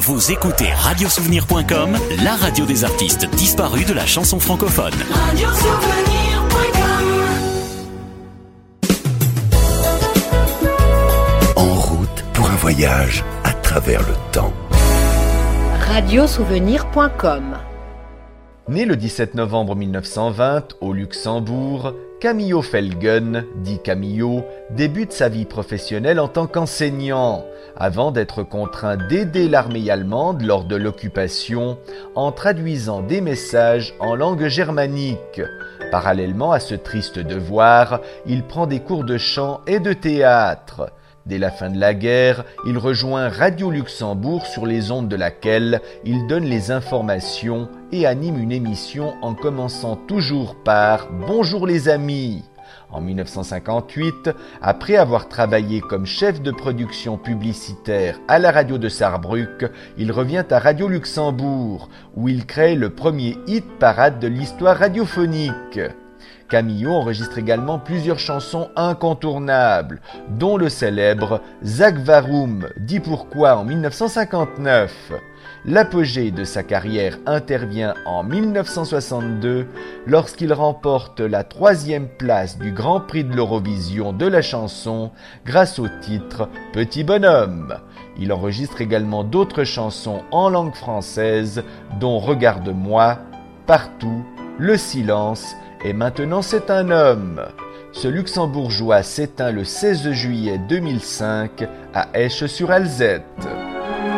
Vous écoutez radiosouvenir.com, la radio des artistes disparus de la chanson francophone. En route pour un voyage à travers le temps. radiosouvenir.com. Né le 17 novembre 1920 au Luxembourg, Camillo Felgen, dit Camillo, débute sa vie professionnelle en tant qu'enseignant, avant d'être contraint d'aider l'armée allemande lors de l'occupation en traduisant des messages en langue germanique. Parallèlement à ce triste devoir, il prend des cours de chant et de théâtre. Dès la fin de la guerre, il rejoint Radio Luxembourg sur les ondes de laquelle il donne les informations et anime une émission en commençant toujours par « Bonjour les amis ». En 1958, après avoir travaillé comme chef de production publicitaire à la radio de Sarrebruck, il revient à Radio Luxembourg, où il crée le premier hit parade de l'histoire radiophonique. Camillo enregistre également plusieurs chansons incontournables, dont le célèbre Zak Warum, dit pourquoi en 1959. L'apogée de sa carrière intervient en 1962 lorsqu'il remporte la 3e place du Grand Prix de l'Eurovision de la chanson grâce au titre Petit Bonhomme. Il enregistre également d'autres chansons en langue française dont Regarde-moi, Partout, Le Silence et Maintenant c'est un homme. Ce luxembourgeois s'éteint le 16 juillet 2005 à Esch-sur-Alzette.